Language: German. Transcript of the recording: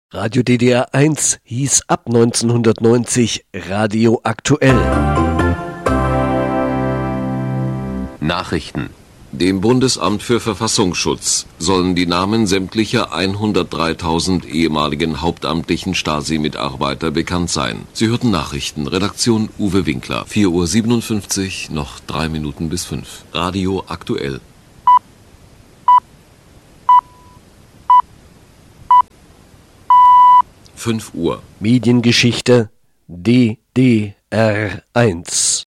Radio DDR 1 hieß ab 1990 Radio Aktuell. Nachrichten. Dem Bundesamt für Verfassungsschutz sollen die Namen sämtlicher 103.000 ehemaligen hauptamtlichen Stasi-Mitarbeiter bekannt sein. Sie hörten Nachrichten. Redaktion Uwe Winkler. 4:57 Uhr, noch 3 Minuten bis 5. Radio Aktuell. (5 Uhr). Mediengeschichte DDR 1.